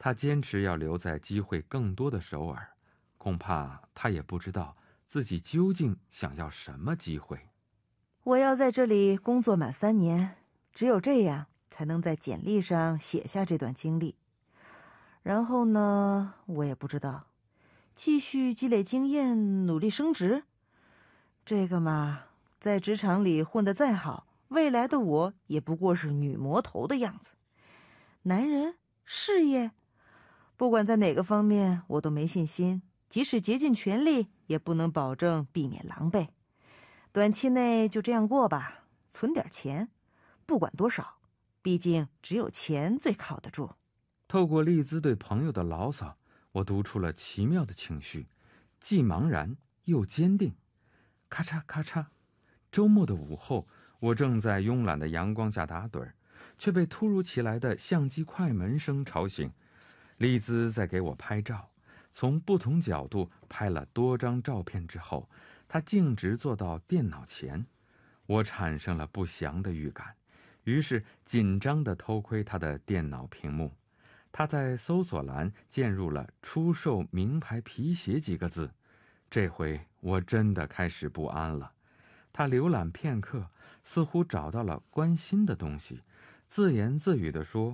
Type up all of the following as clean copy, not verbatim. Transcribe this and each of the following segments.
他坚持要留在机会更多的首尔，恐怕他也不知道自己究竟想要什么机会。 我要在这里工作满3年，只有这样才能在简历上写下这段经历。然后呢，我也不知道，继续积累经验，努力升职。这个嘛，在职场里混得再好，未来的我也不过是女魔头的样子。男人、事业，不管在哪个方面，我都没信心。即使竭尽全力，也不能保证避免狼狈。短期内就这样过吧，存点钱，不管多少，毕竟只有钱最靠得住。 透过丽兹对朋友的牢骚，我读出了奇妙的情绪，既茫然又坚定。咔嚓咔嚓，周末的午后，我正在慵懒的阳光下打盹，却被突如其来的相机快门声吵醒。丽兹在给我拍照，从不同角度拍了多张照片之后，她径直坐到电脑前。我产生了不祥的预感，于是紧张地偷窥她的电脑屏幕。她在搜索栏键入了出售名牌皮鞋几个字，这回我真的开始不安了。她浏览片刻，似乎找到了关心的东西，自言自语地说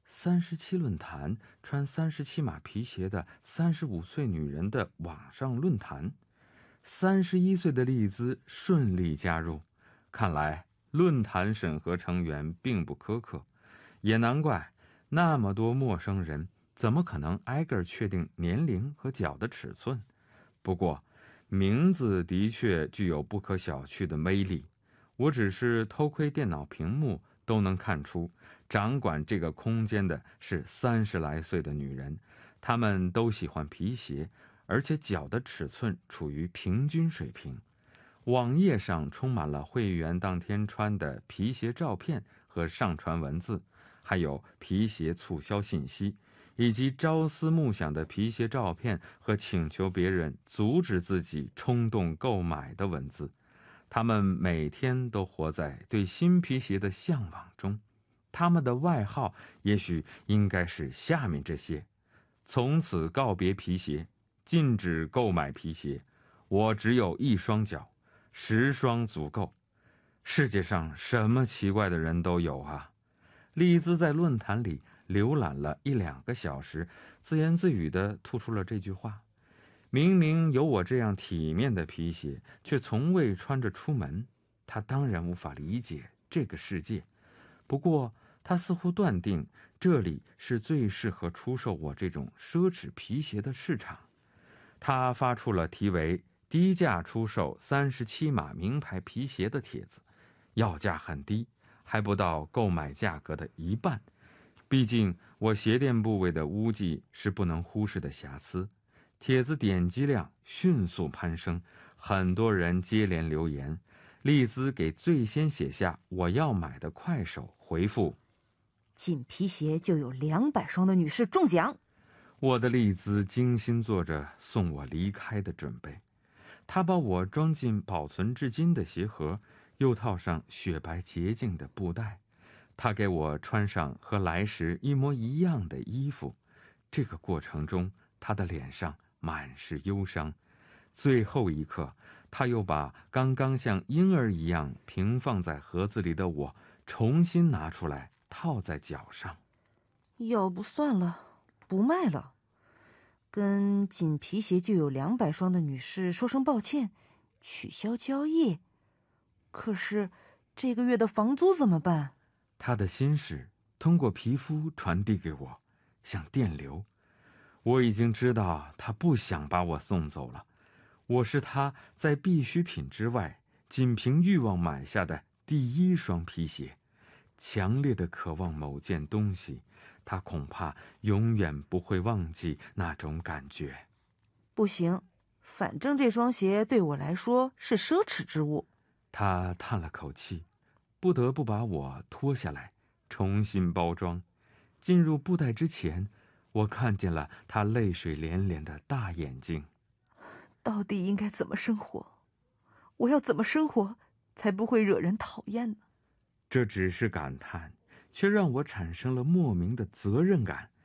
：37论坛，穿37码皮鞋的35岁女人的网上论坛。31岁的丽兹顺利加入，看来论坛审核成员并不苛刻，也难怪那么多陌生人怎么可能挨个确定年龄和脚的尺寸。不过名字的确具有不可小觑的威力，我只是偷窥电脑屏幕都能看出，掌管这个空间的是30来岁的女人，她们都喜欢皮鞋，而且脚的尺寸处于平均水平。网页上充满了会员当天穿的皮鞋照片和上传文字，还有皮鞋促销信息，以及朝思暮想的皮鞋照片和请求别人阻止自己冲动购买的文字。他们每天都活在对新皮鞋的向往中，他们的外号也许应该是下面这些：从此告别皮鞋，禁止购买皮鞋，我只有1双脚，10双足够。世界上什么奇怪的人都有啊。丽兹在论坛里浏览了1-2个小时，自言自语地吐出了这句话：明明有我这样体面的皮鞋，却从未穿着出门。他当然无法理解这个世界，不过他似乎断定这里是最适合出售我这种奢侈皮鞋的市场。他发出了题为低价出售37码名牌皮鞋的帖子，要价很低，还不到购买价格的1半。毕竟我鞋垫部位的污迹是不能忽视的瑕疵。帖子点击量迅速攀升，很多人接连留言。丽兹给最先写下我要买的快手回复： 进皮鞋就有200双的女士中奖。 我的丽兹精心做着送我离开的准备，她把我装进保存至今的鞋盒，又套上雪白洁净的布袋。她给我穿上和来时一模一样的衣服。这个过程中，她的脸上满是忧伤。最后一刻，她又把刚刚像婴儿一样平放在盒子里的我重新拿出来套在脚上。 要不算了，不卖了。跟仅皮鞋就有200双的女士说声抱歉，取消交易。可是这个月的房租怎么办？ 她的心事通过皮肤传递给我，像电流。我已经知道她不想把我送走了，我是她在必需品之外仅凭欲望买下的第1双皮鞋。强烈的渴望某件东西，她恐怕永远不会忘记那种感觉。 不行，反正这双鞋对我来说是奢侈之物。 她叹了口气，不得不把我脱下来，重新包装。进入布袋之前，我看见了她泪水连连的大眼睛。 到底应该怎么生活？我要怎么生活才不会惹人讨厌呢？ 这只是感叹，却让我产生了莫名的责任感。